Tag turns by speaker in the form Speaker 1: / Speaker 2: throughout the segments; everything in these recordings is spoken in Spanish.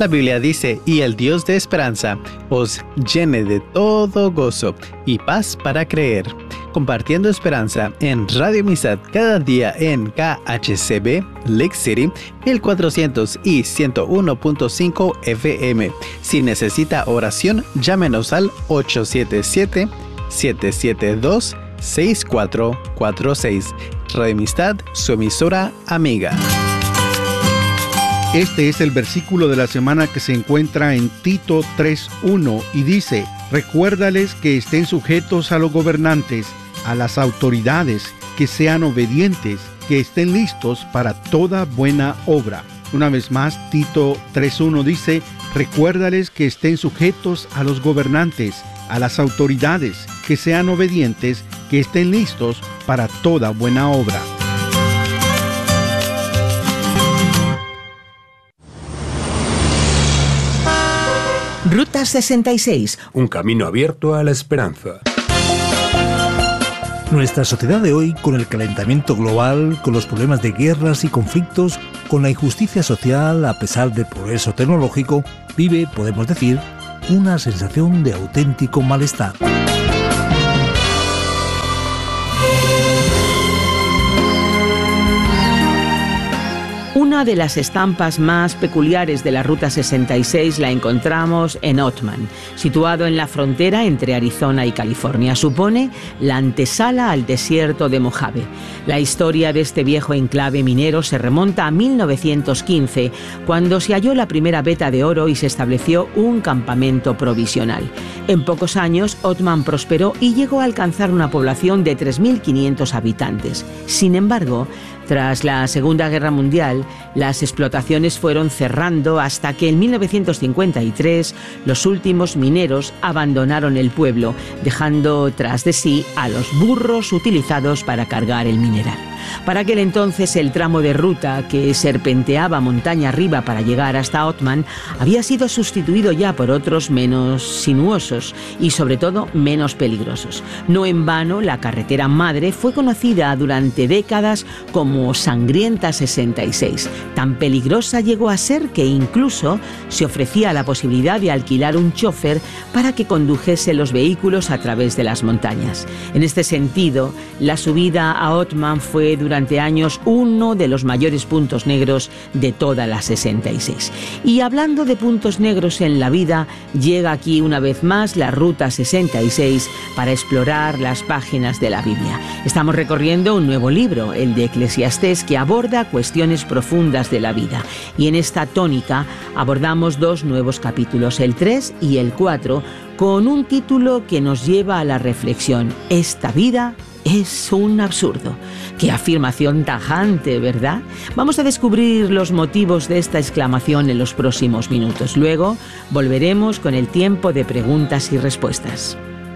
Speaker 1: La Biblia dice, y el Dios de esperanza os llene de todo gozo y paz para creer. Compartiendo esperanza en Radio Amistad cada día en KHCB, Lake City, 1400 y 101.5 FM. Si necesita oración, llámenos al 877-772-6446. Radio Amistad, su emisora amiga.
Speaker 2: Este es el versículo de la semana que se encuentra en Tito 3:1 y dice: recuérdales que estén sujetos a los gobernantes, a las autoridades, que sean obedientes, que estén listos para toda buena obra. Una vez más, Tito 3:1 dice: recuérdales que estén sujetos a los gobernantes, a las autoridades, que sean obedientes, que estén listos para toda buena obra.
Speaker 3: Ruta 66.
Speaker 4: Un camino abierto a la esperanza.
Speaker 5: Nuestra sociedad de hoy, con el calentamiento global, con los problemas de guerras y conflictos, con la injusticia social a pesar del progreso tecnológico, vive, podemos decir, una sensación de auténtico malestar.
Speaker 3: Una de las estampas más peculiares de la Ruta 66 la encontramos en Ottman, situado en la frontera entre Arizona y California. Supone la antesala al desierto de Mojave. La historia de este viejo enclave minero se remonta a 1915, cuando se halló la primera veta de oro y se estableció un campamento provisional. En pocos años, Ottman prosperó y llegó a alcanzar una población de 3.500 habitantes. Sin embargo, tras la Segunda Guerra Mundial, las explotaciones fueron cerrando hasta que en 1953 los últimos mineros abandonaron el pueblo, dejando tras de sí a los burros utilizados para cargar el mineral. Para aquel entonces, el tramo de ruta que serpenteaba montaña arriba para llegar hasta Ottman había sido sustituido ya por otros menos sinuosos y, sobre todo, menos peligrosos. No en vano, la carretera madre fue conocida durante décadas como Sangrienta 66. Tan peligrosa llegó a ser que incluso se ofrecía la posibilidad de alquilar un chofer para que condujese los vehículos a través de las montañas. En este sentido, la subida a Ottman fue durante años uno de los mayores puntos negros de toda la 66. Y hablando de puntos negros en la vida, llega aquí una vez más la Ruta 66 para explorar las páginas de la Biblia. Estamos recorriendo un nuevo libro, el de Eclesiastés, que aborda cuestiones profundas de la vida. Y en esta tónica abordamos dos nuevos capítulos, el 3 y el 4, con un título que nos lleva a la reflexión: esta vida es un absurdo. Qué afirmación tajante, ¿verdad? Vamos a descubrir los motivos de esta exclamación en los próximos minutos. Luego volveremos con el tiempo de preguntas y respuestas.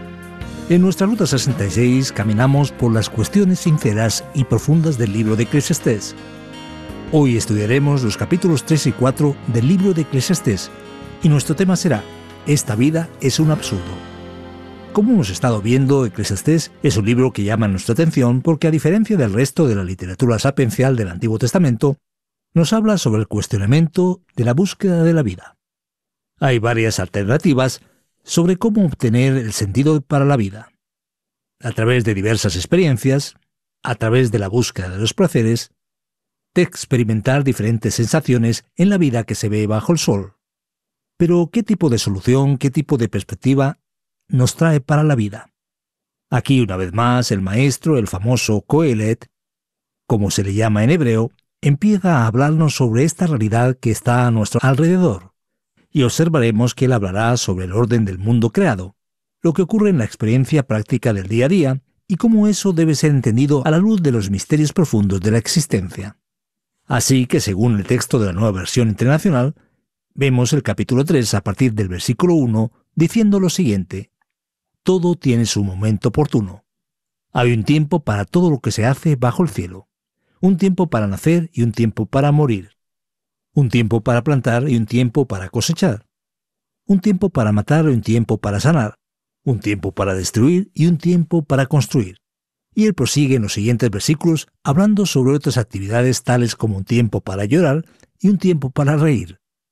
Speaker 5: En nuestra Ruta 66 caminamos por las cuestiones sinceras y profundas del libro de Eclesiastés. Hoy estudiaremos los capítulos 3 y 4 del libro de Eclesiastés y nuestro tema será: esta vida es un absurdo. Como hemos estado viendo, Eclesiastés es un libro que llama nuestra atención porque, a diferencia del resto de la literatura sapiencial del Antiguo Testamento, nos habla sobre el cuestionamiento de la búsqueda de la vida. Hay varias alternativas sobre cómo obtener el sentido para la vida. A través de diversas experiencias, a través de la búsqueda de los placeres, de experimentar diferentes sensaciones en la vida que se ve bajo el sol. Pero, ¿qué tipo de solución, qué tipo de perspectiva nos trae para la vida? Aquí, una vez más, el maestro, el famoso Coelet, como se le llama en hebreo, empieza a hablarnos sobre esta realidad que está a nuestro alrededor, y observaremos que él hablará sobre el orden del mundo creado, lo que ocurre en la experiencia práctica del día a día, y cómo eso debe ser entendido a la luz de los misterios profundos de la existencia. Así que, según el texto de la Nueva Versión Internacional, vemos el capítulo 3 a partir del versículo 1 diciendo lo siguiente: todo tiene su momento oportuno. Hay un tiempo para todo lo que se hace bajo el cielo, un tiempo para nacer y un tiempo para morir, un tiempo para plantar y un tiempo para cosechar, un tiempo para matar y un tiempo para sanar, un tiempo para destruir y un tiempo para construir. Y él prosigue en los siguientes versículos hablando sobre otras actividades tales como un tiempo para llorar y un tiempo para reír,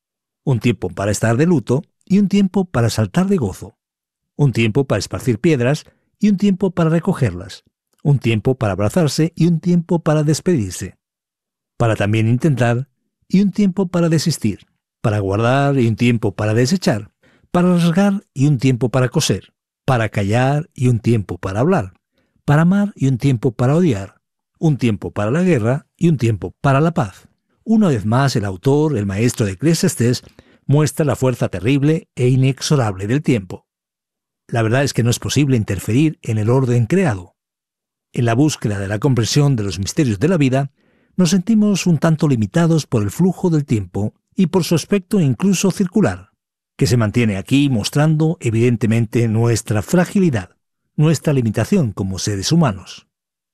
Speaker 5: un tiempo para estar de luto y un tiempo para saltar de gozo, un tiempo para esparcir piedras y un tiempo para recogerlas, un tiempo para abrazarse y un tiempo para despedirse, para también intentar y un tiempo para desistir, para guardar y un tiempo para desechar, para rasgar y un tiempo para coser, para callar y un tiempo para hablar, para amar y un tiempo para odiar, un tiempo para la guerra y un tiempo para la paz. Una vez más, el autor, el maestro de Eclesiastés, muestra la fuerza terrible e inexorable del tiempo. La verdad es que no es posible interferir en el orden creado. En la búsqueda de la comprensión de los misterios de la vida, nos sentimos un tanto limitados por el flujo del tiempo y por su aspecto incluso circular, que se mantiene aquí mostrando evidentemente nuestra fragilidad, nuestra limitación como seres humanos.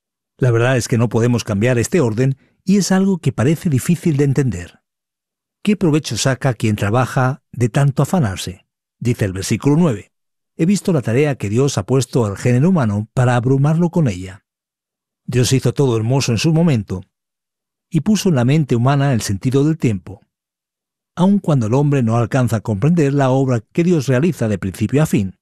Speaker 5: La verdad es que no podemos cambiar este orden y es algo que parece difícil de entender. ¿Qué provecho saca quien trabaja de tanto afanarse? Dice el versículo 9. He visto la tarea que Dios ha puesto al género humano para abrumarlo con ella. Dios hizo todo hermoso en su momento y puso en la mente humana el sentido del tiempo. Aun cuando el hombre no alcanza a comprender la obra que Dios realiza de principio a fin.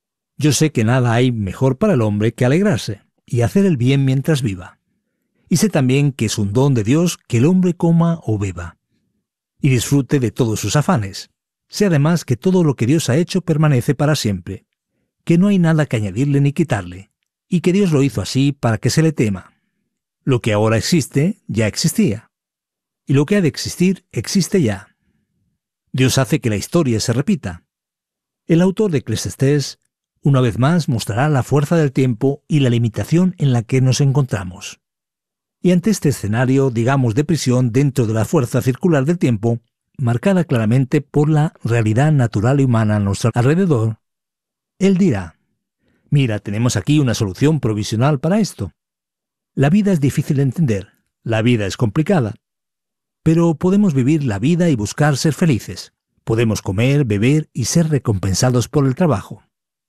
Speaker 5: Yo sé que nada hay mejor para el hombre que alegrarse y hacer el bien mientras viva. Y sé también que es un don de Dios que el hombre coma o beba y disfrute de todos sus afanes. Sé además que todo lo que Dios ha hecho permanece para siempre, que no hay nada que añadirle ni quitarle, y que Dios lo hizo así para que se le tema. Lo que ahora existe, ya existía, y lo que ha de existir, existe ya. Dios hace que la historia se repita. El autor de Eclesiastés, una vez más, mostrará la fuerza del tiempo y la limitación en la que nos encontramos. Y ante este escenario, digamos, de prisión dentro de la fuerza circular del tiempo, marcada claramente por la realidad natural y humana a nuestro alrededor, él dirá: mira, tenemos aquí una solución provisional para esto. La vida es difícil de entender, la vida es complicada, pero podemos vivir la vida y buscar ser felices. Podemos comer, beber y ser recompensados por el trabajo.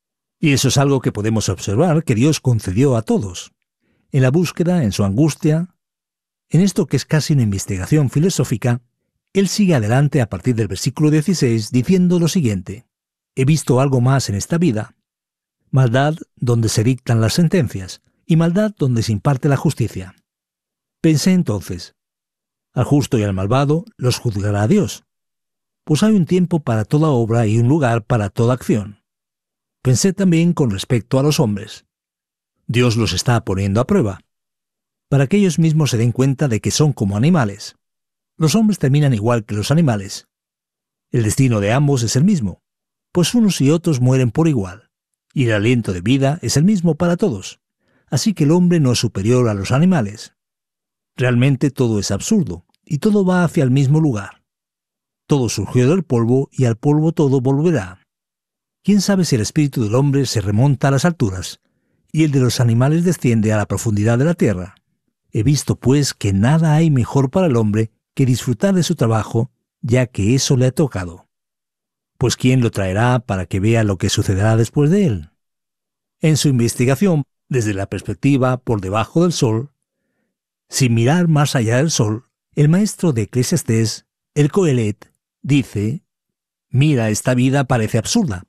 Speaker 5: Y eso es algo que podemos observar que Dios concedió a todos. En la búsqueda, en su angustia, en esto que es casi una investigación filosófica, él sigue adelante a partir del versículo 16 diciendo lo siguiente: he visto algo más en esta vida, maldad donde se dictan las sentencias y maldad donde se imparte la justicia. Pensé entonces, al justo y al malvado los juzgará Dios, pues hay un tiempo para toda obra y un lugar para toda acción. Pensé también con respecto a los hombres. Dios los está poniendo a prueba, para que ellos mismos se den cuenta de que son como animales. Los hombres terminan igual que los animales. El destino de ambos es el mismo, pues unos y otros mueren por igual, y el aliento de vida es el mismo para todos. Así que el hombre no es superior a los animales. Realmente todo es absurdo, y todo va hacia el mismo lugar. Todo surgió del polvo, y al polvo todo volverá. ¿Quién sabe si el espíritu del hombre se remonta a las alturas, y el de los animales desciende a la profundidad de la tierra? He visto, pues, que nada hay mejor para el hombre que disfrutar de su trabajo, ya que eso le ha tocado. Pues ¿quién lo traerá para que vea lo que sucederá después de él? En su investigación, desde la perspectiva por debajo del sol, sin mirar más allá del sol, el maestro de Eclesiastés, el Coelet, dice: mira, esta vida parece absurda.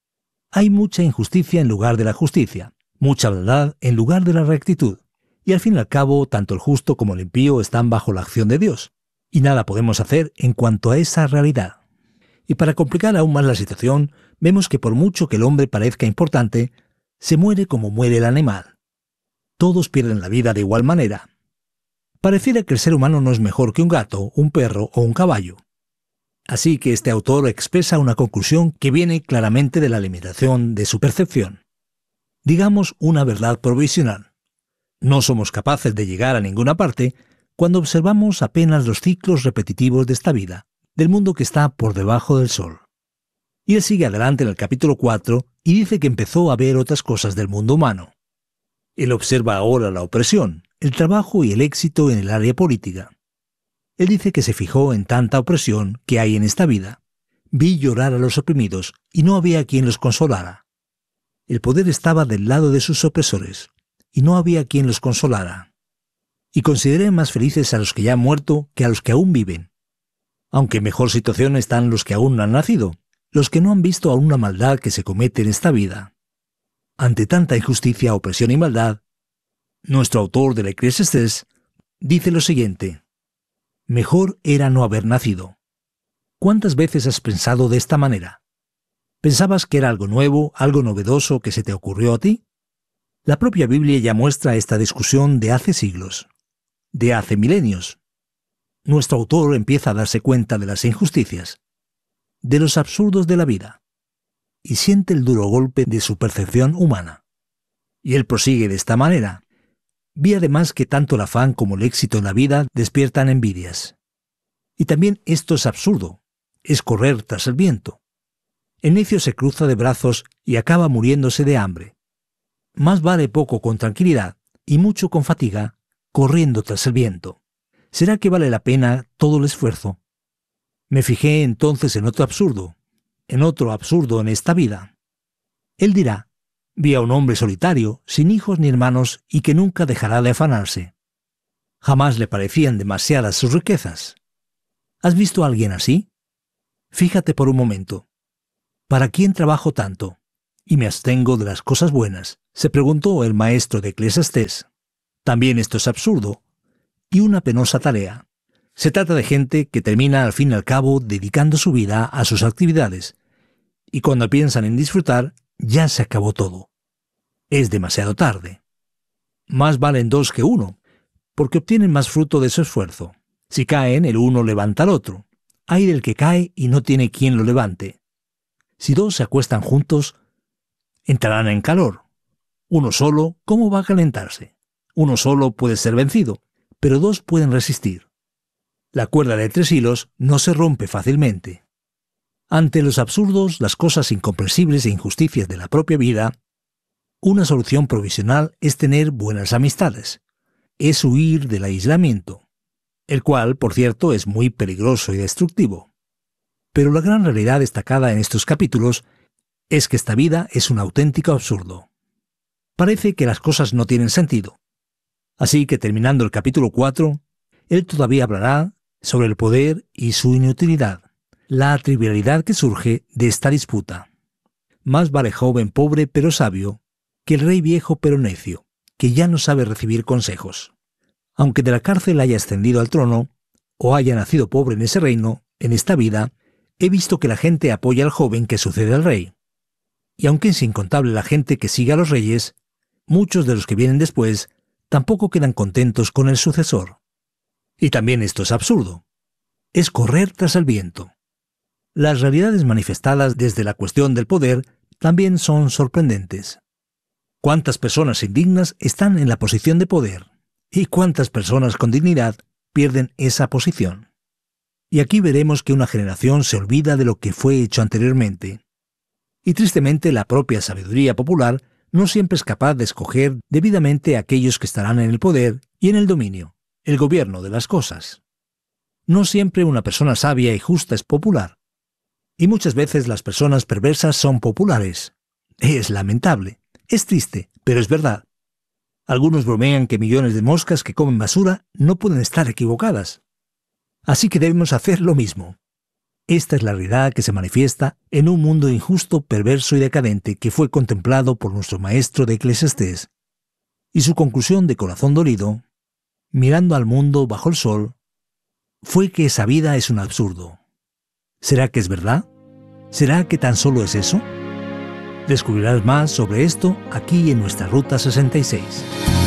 Speaker 5: Hay mucha injusticia en lugar de la justicia, mucha verdad en lugar de la rectitud, y al fin y al cabo, tanto el justo como el impío están bajo la acción de Dios, y nada podemos hacer en cuanto a esa realidad. Y para complicar aún más la situación, vemos que por mucho que el hombre parezca importante, se muere como muere el animal. Todos pierden la vida de igual manera. Pareciera que el ser humano no es mejor que un gato, un perro o un caballo. Así que este autor expresa una conclusión que viene claramente de la limitación de su percepción. Digamos una verdad provisional. No somos capaces de llegar a ninguna parte cuando observamos apenas los ciclos repetitivos de esta vida, del mundo que está por debajo del sol. Y él sigue adelante en el capítulo 4 y dice que empezó a ver otras cosas del mundo humano. Él observa ahora la opresión, el trabajo y el éxito en el área política. Él dice que se fijó en tanta opresión que hay en esta vida. Vi llorar a los oprimidos y no había quien los consolara. El poder estaba del lado de sus opresores y no había quien los consolara. Y consideré más felices a los que ya han muerto que a los que aún viven. Aunque en mejor situación están los que aún no han nacido, los que no han visto aún la maldad que se comete en esta vida. Ante tanta injusticia, opresión y maldad, nuestro autor del Eclesiastés dice lo siguiente: mejor era no haber nacido. ¿Cuántas veces has pensado de esta manera? ¿Pensabas que era algo nuevo, algo novedoso que se te ocurrió a ti? La propia Biblia ya muestra esta discusión de hace siglos, de hace milenios. Nuestro autor empieza a darse cuenta de las injusticias, de los absurdos de la vida, y siente el duro golpe de su percepción humana. Y él prosigue de esta manera: vi además que tanto el afán como el éxito en la vida despiertan envidias. Y también esto es absurdo, es correr tras el viento. El necio se cruza de brazos y acaba muriéndose de hambre. Más vale poco con tranquilidad y mucho con fatiga, corriendo tras el viento. ¿Será que vale la pena todo el esfuerzo? Me fijé entonces en otro absurdo en esta vida. Él dirá: vi a un hombre solitario, sin hijos ni hermanos, y que nunca dejará de afanarse. Jamás le parecían demasiadas sus riquezas. ¿Has visto a alguien así? Fíjate por un momento. ¿Para quién trabajo tanto? Y me abstengo de las cosas buenas, se preguntó el maestro de Eclesiastés. También esto es absurdo, y una penosa tarea. Se trata de gente que termina al fin y al cabo dedicando su vida a sus actividades, y cuando piensan en disfrutar, ya se acabó todo. Es demasiado tarde. Más valen dos que uno, porque obtienen más fruto de su esfuerzo. Si caen, el uno levanta al otro. Ay del que cae y no tiene quien lo levante. Si dos se acuestan juntos, entrarán en calor. Uno solo, ¿cómo va a calentarse? Uno solo puede ser vencido, pero dos pueden resistir. La cuerda de 3 hilos no se rompe fácilmente. Ante los absurdos, las cosas incomprensibles e injusticias de la propia vida, una solución provisional es tener buenas amistades. Es huir del aislamiento, el cual, por cierto, es muy peligroso y destructivo. Pero la gran realidad destacada en estos capítulos es que esta vida es un auténtico absurdo. Parece que las cosas no tienen sentido. Así que terminando el capítulo 4, él todavía hablará sobre el poder y su inutilidad, la trivialidad que surge de esta disputa. Más vale joven pobre pero sabio que el rey viejo pero necio, que ya no sabe recibir consejos. Aunque de la cárcel haya ascendido al trono, o haya nacido pobre en ese reino, en esta vida, he visto que la gente apoya al joven que sucede al rey. Y aunque es incontable la gente que sigue a los reyes, muchos de los que vienen después tampoco quedan contentos con el sucesor. Y también esto es absurdo. Es correr tras el viento. Las realidades manifestadas desde la cuestión del poder también son sorprendentes. ¿Cuántas personas indignas están en la posición de poder? ¿Y cuántas personas con dignidad pierden esa posición? Y aquí veremos que una generación se olvida de lo que fue hecho anteriormente. Y tristemente la propia sabiduría popular no siempre es capaz de escoger debidamente a aquellos que estarán en el poder y en el dominio, el gobierno de las cosas. No siempre una persona sabia y justa es popular. Y muchas veces las personas perversas son populares. Es lamentable, es triste, pero es verdad. Algunos bromean que millones de moscas que comen basura no pueden estar equivocadas. Así que debemos hacer lo mismo. Esta es la realidad que se manifiesta en un mundo injusto, perverso y decadente que fue contemplado por nuestro maestro de Eclesiastés. Y su conclusión de corazón dolido, mirando al mundo bajo el sol, fue que esa vida es un absurdo. ¿Será que es verdad? ¿Será que tan solo es eso? Descubrirás más sobre esto aquí en nuestra Ruta 66.